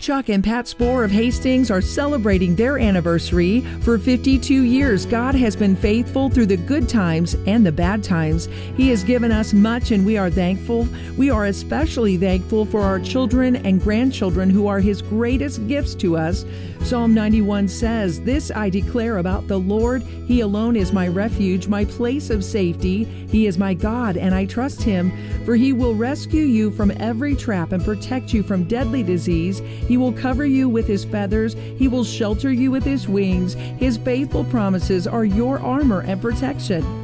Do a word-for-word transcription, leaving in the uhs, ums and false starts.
Chuck and Pat Spohr of Hastings are celebrating their anniversary. For fifty-two years, God has been faithful through the good times and the bad times. He has given us much, and we are thankful. We are especially thankful for our children and grandchildren, who are His greatest gifts to us. Psalm ninety-one says, "This I declare about the Lord. He alone is my refuge, my place of safety. He is my God, and I trust Him. For He will rescue you from every trap and protect you from deadly disease. He will cover you with His feathers. He will shelter you with His wings. His faithful promises are your armor and protection."